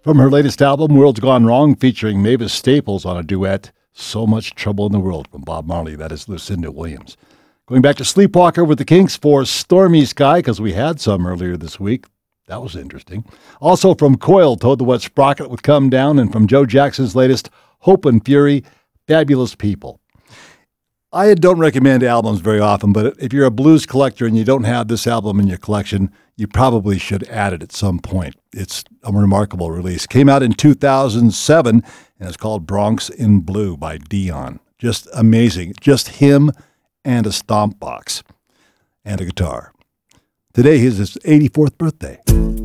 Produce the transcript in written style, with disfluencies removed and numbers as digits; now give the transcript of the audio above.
From her latest album, World's Gone Wrong, featuring Mavis Staples on a duet, So Much Trouble in the World, from Bob Marley. That is Lucinda Williams. Going back to Sleepwalker with the Kinks for Stormy Sky, because we had some earlier this week. That was interesting. Also from Coil, Told the Wet Sprocket would come down, and from Joe Jackson's latest, Hope and Fury, Fabulous People. I don't recommend albums very often, but if you're a blues collector and you don't have this album in your collection, you probably should add it at some point. It's a remarkable release. Came out in 2007, and it's called Bronx in Blue by Dion. Just amazing. Just him and a stomp box and a guitar. Today is his 84th birthday.